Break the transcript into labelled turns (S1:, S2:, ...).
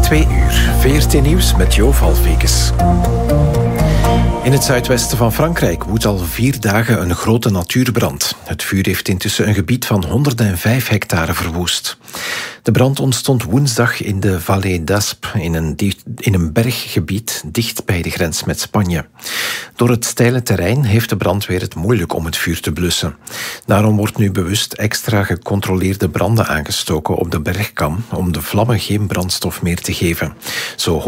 S1: 2 uur. VRT Nieuws met Jo Valfekes. In het zuidwesten van Frankrijk woedt al 4 dagen een grote natuurbrand. Het vuur heeft intussen een gebied van 105 hectare verwoest. De brand ontstond woensdag in de Vallée d'Aspe, in een berggebied dicht bij de grens met Spanje. Door het steile terrein heeft de brandweer het moeilijk om het vuur te blussen. Daarom wordt nu bewust extra gecontroleerde branden aangestoken op de bergkam om de vlammen geen brandstof meer te geven. Zo